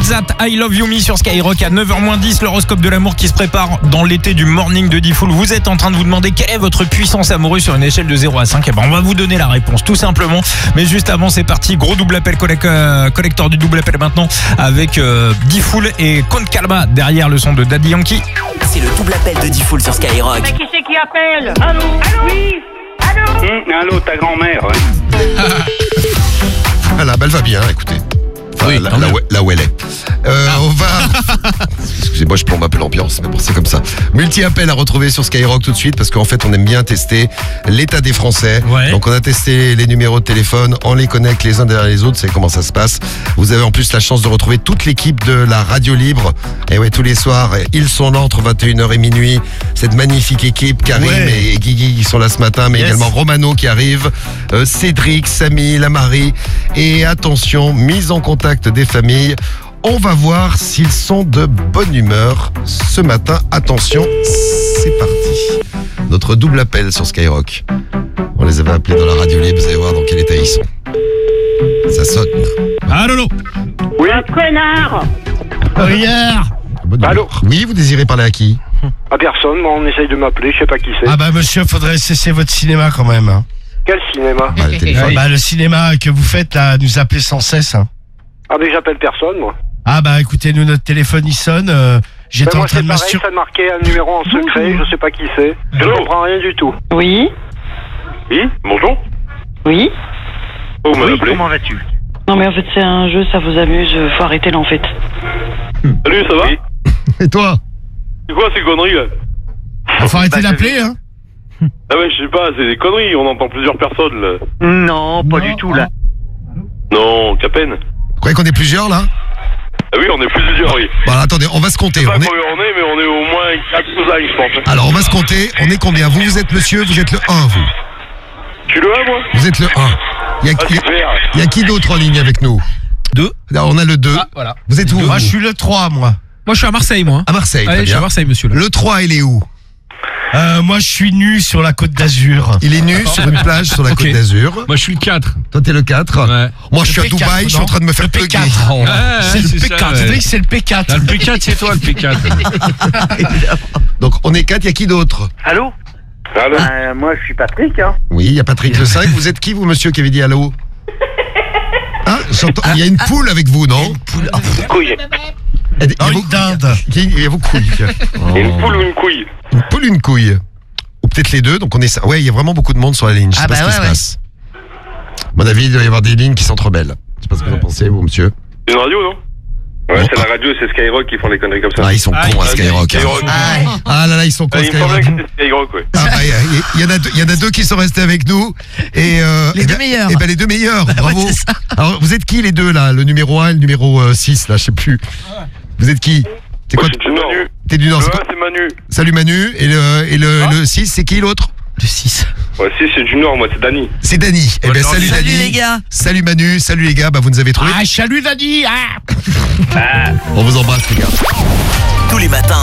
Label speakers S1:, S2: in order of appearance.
S1: Zat, I Love You Me sur Skyrock à 9h-10, l'horoscope de l'amour qui se prépare dans l'été du morning de Diffoul. Vous êtes en train de vous demander quelle est votre puissance amoureuse sur une échelle de 0 à 5. On va vous donner la réponse tout simplement. Mais juste avant, c'est parti, gros double appel collector du double appel maintenant avec Diffoul et Count Calma derrière le son de Daddy Yankee.
S2: C'est le double appel de Diffoul sur Skyrock.
S3: Mais qui c'est qui appelle? Allô? Oui? Allô?
S4: Allô, ta grand-mère, ouais.
S5: Voilà, bah elle va bien, écoutez. Enfin,
S1: Oui,
S5: là où elle est. On va... Excusez-moi, je plombe un peu l'ambiance, mais bon, c'est comme ça. Multi-appel à retrouver sur Skyrock tout de suite, parce qu'en fait, on aime bien tester l'état des Français.
S1: Ouais.
S5: Donc, on a testé les numéros de téléphone, on les connecte les uns derrière les autres, c'est comment ça se passe. Vous avez en plus la chance de retrouver toute l'équipe de la radio libre. Et ouais, tous les soirs, ils sont là entre 21h et minuit. Cette magnifique équipe, Karim et Guigui qui sont là ce matin, mais également Romano qui arrive, Cédric, Samy, Lamari. Et attention, mise en contact des familles. On va voir s'ils sont de bonne humeur ce matin. Attention, c'est parti. Notre double appel sur Skyrock. On les avait appelés dans la radio libre, vous allez voir dans quel état ils sont. Ça sonne.
S1: Ah Lolo.
S4: Oui,
S3: Connard!
S5: Bonne humeur.
S4: Allô.
S5: Oui, vous désirez parler à qui?
S4: à personne, moi on essaye de m'appeler, je sais pas qui c'est.
S6: Ah bah monsieur, faudrait cesser votre cinéma quand même. Hein.
S4: Quel cinéma?
S5: Bah, le téléphone.
S6: Bah le cinéma que vous faites là, nous appeler sans cesse. Hein.
S4: Ah mais j'appelle personne, moi.
S6: Ah bah écoutez, nous notre téléphone il sonne, j'étais
S4: Mais
S6: en
S4: moi
S6: train
S4: c'est
S6: de
S4: pareil,
S6: masturber.
S4: ça marquait un numéro en secret, je sais pas qui c'est. Je comprends rien du tout.
S3: Oui?
S4: Oui, bonjour.
S3: Oui?
S4: Vous m'avez appelé? Comment vas-tu?
S3: Non mais en fait c'est un jeu, ça vous amuse, faut arrêter là en fait.
S4: Salut, ça va?
S5: Et toi?
S4: C'est quoi ces conneries là?
S6: Faut arrêter d'appeler hein.
S4: Ah ouais, je sais pas, c'est des conneries, on entend plusieurs personnes là.
S3: Non, pas du tout là.
S4: Non, qu'à peine.
S5: Vous croyez qu'on est plusieurs là?
S4: Ah oui, on est plusieurs, oui.
S5: Bon, alors, attendez, on va se compter.
S4: Je sais pas
S5: On est...
S4: combien on est, mais on est au moins 4 cousins, je pense.
S5: Alors, on va se compter. On est combien? Vous êtes monsieur, vous êtes le 1, vous.
S4: Je suis le 1, moi?
S5: Vous êtes le 1. Il
S4: Ah, super.
S5: y a qui d'autre en ligne avec nous?
S1: 2.
S5: Alors, on a le 2.
S1: Ah, voilà.
S5: Vous êtes où?
S6: Moi
S5: vous
S6: je suis le 3 moi.
S1: Moi je suis à Marseille moi.
S5: À Marseille, très
S1: Allez, je suis
S5: bien.
S1: à Marseille monsieur là.
S5: Le 3, il est où?
S6: Moi je suis nu sur la Côte d'Azur.
S5: Il est nu sur une plage sur la
S1: Ok.
S5: Côte d'Azur.
S7: Moi, je suis le 4.
S5: Toi, t'es le 4.
S7: Ouais.
S5: Moi, je suis à
S6: P4,
S5: Dubaï, je suis en train de me faire
S6: Le
S5: plugger.
S6: P4.
S7: Ouais,
S6: C'est le
S7: c'est
S6: P4,
S7: ça,
S6: vous
S7: ouais.
S6: savez que c'est le P4.
S7: Ah, le P4, c'est toi, le P4.
S5: Donc, on est 4, il y a qui d'autre?
S8: Allô?
S4: Allô?
S8: Moi, je suis Patrick. Hein.
S5: Oui, il y a Patrick le 5. Vous êtes qui, vous, monsieur, qui avait dit allô? Ah, j'entends. Il y a une poule avec vous, non?
S4: Couille.
S5: Il y a
S6: Oh,
S5: vos
S6: une dinde.
S5: Il y a vos couilles.
S4: Une poule ou une couille?
S5: Une poule, une couille. Ou peut-être les deux, donc on est ça. Ouais, il y a vraiment beaucoup de monde sur la ligne. Je sais
S6: Ah
S5: pas
S6: bah
S5: ce qui
S6: ouais,
S5: se passe. À mon avis, il doit y avoir des lignes qui s'entremêlent. Je sais pas ce que vous en pensez, vous, monsieur.
S4: Une radio, non? Ouais,
S5: Bon,
S4: c'est la radio, c'est Skyrock qui font des conneries comme ça.
S5: Ah, ils sont cons à Skyrock. Hein.
S4: Skyrock.
S5: Ah là là, ils sont cons à
S4: Il me semblait
S5: Skyrock.
S4: que c'était Skyrock, ouais.
S5: Ah, bah, il y en a deux qui sont restés avec nous. Et,
S9: Les deux meilleurs.
S5: Et ben les deux meilleurs,
S9: Bah
S5: bravo.
S9: ouais, c'est ça.
S5: Alors, vous êtes qui les deux là? Le numéro 1 et le numéro 6 là, je sais plus. Vous êtes qui? C'est quoi?
S4: Moi, je suis du Manu.
S5: T'es du Nord.
S4: Le
S5: c'est
S4: 1,
S5: quoi?
S4: c'est Manu.
S5: Salut Manu. Et le 6, c'est qui l'autre?
S9: Le 6.
S4: Ouais, si, c'est du Nord, moi, c'est Dani.
S5: C'est Dany. Eh bien, salut
S9: Salut
S5: Dany.
S9: les gars.
S5: Salut Manu, salut les gars, bah vous nous avez trouvé.
S6: Ah salut Daddy. Ah.
S5: On vous embrasse les gars.
S2: Tous les matins,